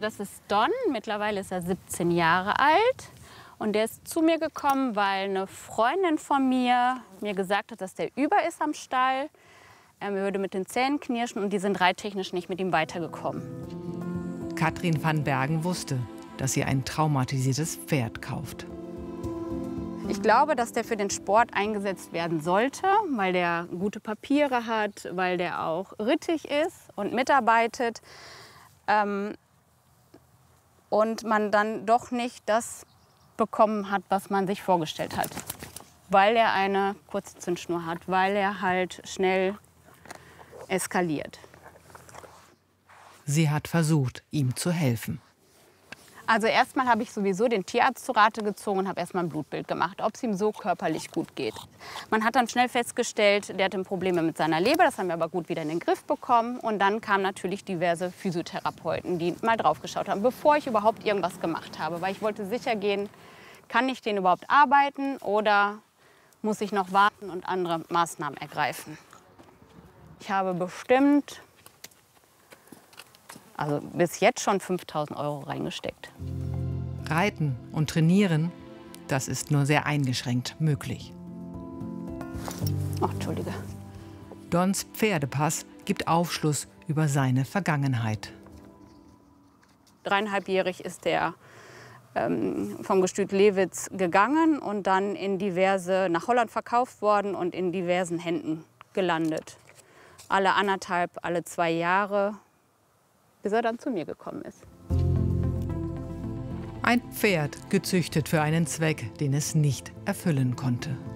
das ist Don. Mittlerweile ist er 17 Jahre alt. Und der ist zu mir gekommen, weil eine Freundin von mir gesagt hat, dass der über ist am Stall. Er würde mit den Zähnen knirschen und die sind reittechnisch nicht mit ihm weitergekommen. Katrin van Bergen wusste, dass sie ein traumatisiertes Pferd kauft. Ich glaube, dass der für den Sport eingesetzt werden sollte, weil der gute Papiere hat, weil der auch rittig ist und mitarbeitet. Und man dann doch nicht das bekommen hat, was man sich vorgestellt hat. Weil er eine kurze Zündschnur hat, weil er halt schnell eskaliert. Sie hat versucht, ihm zu helfen. Also erstmal habe ich sowieso den Tierarzt zu Rate gezogen und habe erstmal ein Blutbild gemacht, ob es ihm so körperlich gut geht. Man hat dann schnell festgestellt, der hatte Probleme mit seiner Leber, das haben wir aber gut wieder in den Griff bekommen. Und dann kamen natürlich diverse Physiotherapeuten, die mal drauf geschaut haben, bevor ich überhaupt irgendwas gemacht habe. Weil ich wollte sicher gehen, kann ich den überhaupt arbeiten oder muss ich noch warten und andere Maßnahmen ergreifen. Ich habe bestimmt, also bis jetzt schon 5.000 € reingesteckt. Reiten und trainieren, das ist nur sehr eingeschränkt möglich. Ach, Entschuldige. Dons Pferdepass gibt Aufschluss über seine Vergangenheit. 3,5-jährig ist der vom Gestüt Lewitz gegangen und dann nach Holland verkauft worden und in diversen Händen gelandet. Alle 1,5, alle 2 Jahre, bis er dann zu mir gekommen ist. Ein Pferd gezüchtet für einen Zweck, den es nicht erfüllen konnte.